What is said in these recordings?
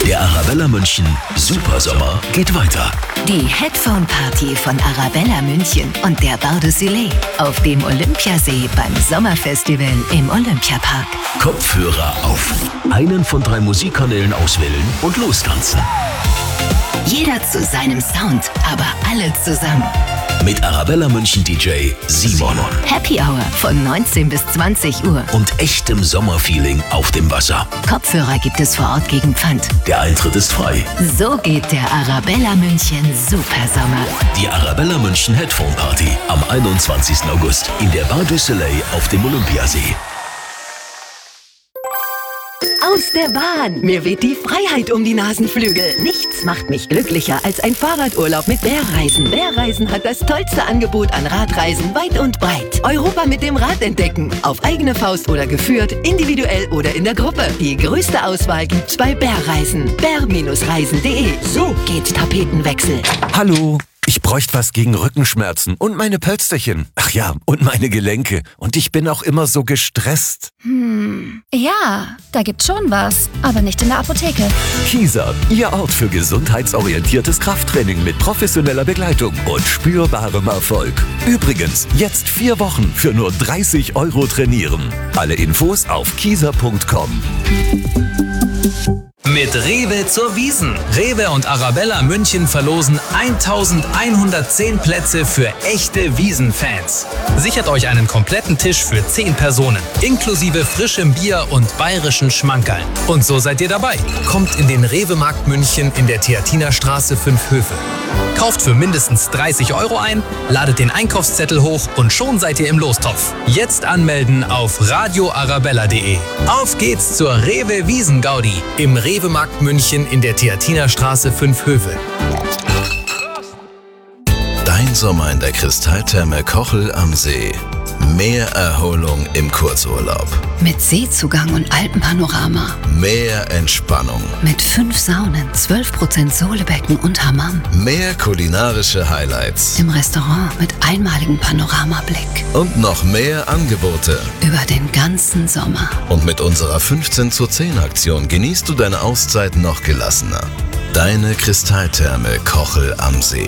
Der Arabella München Supersommer geht weiter. Die Headphone Party von Arabella München und der Bar du Soleil auf dem Olympiasee beim Sommerfestival im Olympiapark. Kopfhörer auf. Einen von 3 Musikkanälen auswählen und lostanzen. Jeder zu seinem Sound, aber alle zusammen. Mit Arabella München DJ Simon. Happy Hour von 19 bis 20 Uhr. Und echtem Sommerfeeling auf dem Wasser. Kopfhörer gibt es vor Ort gegen Pfand. Der Eintritt ist frei. So geht der Arabella München Supersommer. Die Arabella München Headphone Party am 21. August in der Bar du Soleil auf dem Olympiasee. Aus der Bahn. Mir weht die Freiheit um die Nasenflügel. Nichts macht mich glücklicher als ein Fahrradurlaub mit Bärreisen. Bärreisen hat das tollste Angebot an Radreisen weit und breit. Europa mit dem Rad entdecken. Auf eigene Faust oder geführt, individuell oder in der Gruppe. Die größte Auswahl gibt's bei Bärreisen. bär-reisen.de. So geht Tapetenwechsel. Hallo. Ich bräuchte was gegen Rückenschmerzen und meine Pölsterchen. Ach ja, und meine Gelenke. Und ich bin auch immer so gestresst. Ja, da gibt's schon was, aber nicht in der Apotheke. Kieser, Ihr Ort für gesundheitsorientiertes Krafttraining mit professioneller Begleitung und spürbarem Erfolg. Übrigens, jetzt 4 Wochen für nur 30 € trainieren. Alle Infos auf kieser.com. Mit Rewe zur Wiesn. Rewe und Arabella München verlosen 1110 Plätze für echte Wiesn-Fans. Sichert euch einen kompletten Tisch für 10 Personen, inklusive frischem Bier und bayerischen Schmankerln. Und so seid ihr dabei. Kommt in den Rewe-Markt München in der Theatinerstraße 5 Höfe. Kauft für mindestens 30 € ein, ladet den Einkaufszettel hoch und schon seid ihr im Lostopf. Jetzt anmelden auf radioarabella.de. Auf geht's zur Rewe Wiesn-Gaudi im Rewe-Markt München in der Theatinerstraße 5 Höfe. Dein Sommer in der Kristalltherme Kochel am See. Mehr Erholung im Kurzurlaub. Mit Seezugang und Alpenpanorama. Mehr Entspannung. Mit 5 Saunen, 12% Sohlebecken und Hammam. Mehr kulinarische Highlights. Im Restaurant mit einmaligem Panoramablick. Und noch mehr Angebote. Über den ganzen Sommer. Und mit unserer 15:10 Aktion genießt du deine Auszeit noch gelassener. Deine Kristalltherme Kochel am See.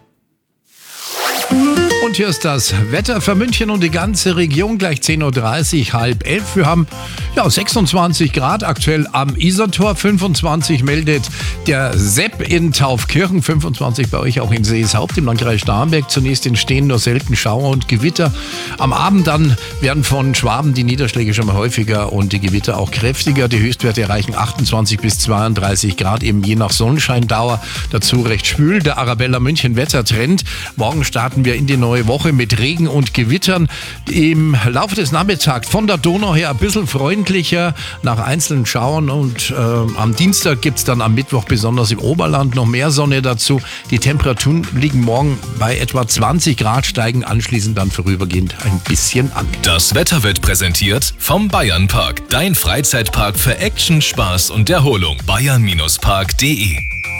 Und hier ist das Wetter für München und die ganze Region, gleich 10:30 Uhr, 10:30. Wir haben 26 Grad aktuell am Isartor, 25 meldet der Sepp in Taufkirchen, 25 bei euch auch in Seeshaupt im Landkreis Starnberg. Zunächst entstehen nur selten Schauer und Gewitter. Am Abend dann werden von Schwaben die Niederschläge schon mal häufiger und die Gewitter auch kräftiger. Die Höchstwerte erreichen 28 bis 32 Grad, eben je nach Sonnenscheindauer. Dazu recht schwül. Der Arabella München Wettertrend. Morgen starten wir in die neue Woche mit Regen und Gewittern. Im Laufe des Nachmittags von der Donau her ein bisschen freundlicher nach einzelnen Schauern und am Dienstag gibt es dann am Mittwoch besonders im Oberland noch mehr Sonne dazu. Die Temperaturen liegen morgen bei etwa 20 Grad, steigen anschließend dann vorübergehend ein bisschen an. Das Wetter wird präsentiert vom Bayernpark. Dein Freizeitpark für Action, Spaß und Erholung. bayern-park.de.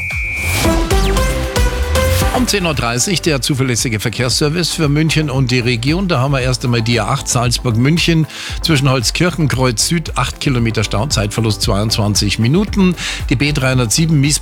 Um 10:30 Uhr der zuverlässige Verkehrsservice für München und die Region. Da haben wir erst einmal die A8 Salzburg-München zwischen Holzkirchen, Kreuz Süd, 8 Kilometer Stau, Zeitverlust 22 Minuten. Die B307